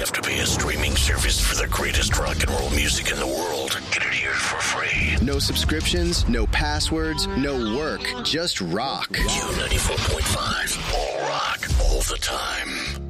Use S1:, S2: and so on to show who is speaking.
S1: have to pay a streaming service for the greatest rock and roll music in the world. Get it here for free.
S2: No subscriptions, no passwords, no work, just rock.
S1: Q94.5, all rock, all the time.